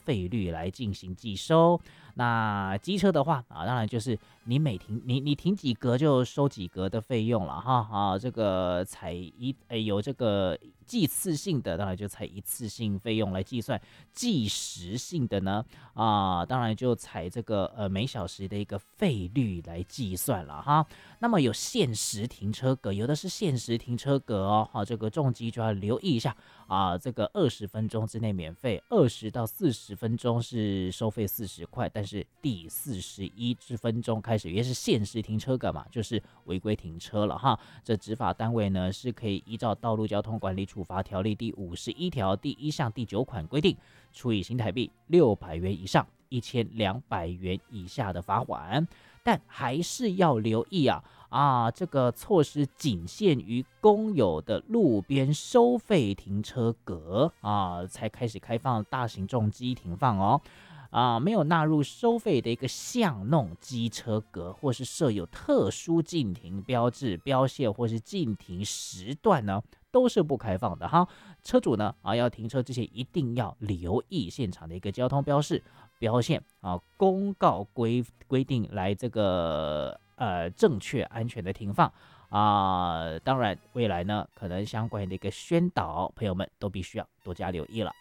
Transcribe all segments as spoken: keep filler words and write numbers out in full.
费率来进行计收。那机车的话啊，当然就是你每停你你停几格就收几格的费用了哈啊，这个采一诶有这个计次性的，当然就采一次性费用来计算；计时性的呢啊，当然就采这个呃每小时的一个费率来计算了哈。那么有限时停车格，有的是限时停车格哦，好、这个重机就要留意一下啊。这个二十分钟之内免费，二十到四十分钟是收费四十块，但是第四十一分钟开始，也是限时停车格嘛，就是违规停车了哈。这执法单位呢是可以依照《道路交通管理处罚条例》第五十一条第一项第九款规定，处以新台币六百元以上一千两百元以下的罚款。但还是要留意啊啊，这个措施仅限于公有的路边收费停车格啊，才开始开放大型重机停放哦。啊，没有纳入收费的一个巷弄机车格，或是设有特殊禁停标志、标线或是禁停时段呢，都是不开放的哈。车主呢啊，要停车之前一定要留意现场的一个交通标示、标线啊，公告规规定来这个呃正确安全的停放啊。当然，未来呢可能相关的一个宣导，朋友们都必须要多加留意了。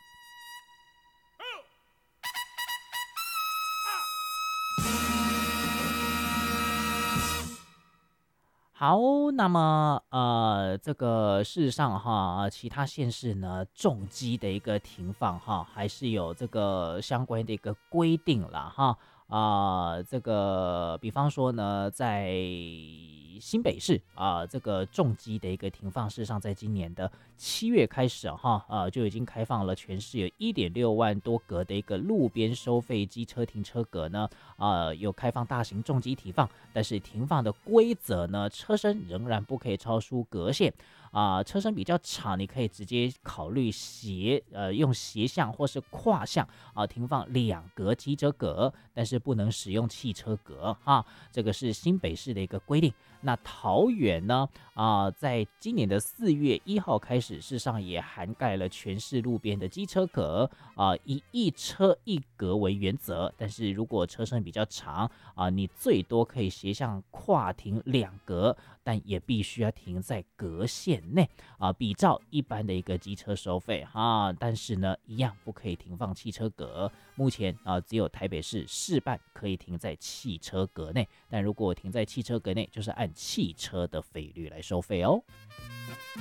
好，那么呃，这个事实上哈，其他县市呢，重机的一个停放哈，还是有这个相关的一个规定啦哈。啊、呃，这个比方说呢，在新北市啊、呃，这个重机的一个停放，事实上在今年的七月开始哈，呃，就已经开放了全市有一点六万多格的一个路边收费机车停车格呢，呃，有开放大型重机停放，但是停放的规则呢，车身仍然不可以超出格线。啊、呃，车身比较长，你可以直接考虑斜呃用斜向或是跨向啊、呃、停放两格机车格，但是不能使用汽车格哈。这个是新北市的一个规定。那桃园呢啊、呃，在今年的四月一号开始，事实上也涵盖了全市路边的机车格啊、呃，以一车一格为原则，但是如果车身比较长啊、呃，你最多可以斜向跨停两格，但也必须要停在格线内啊，比照一般的一个机车收费啊，但是呢，一样不可以停放汽车格。目前啊，只有台北市市办可以停在汽车格内，但如果停在汽车格内，就是按汽车的费率来收费哦。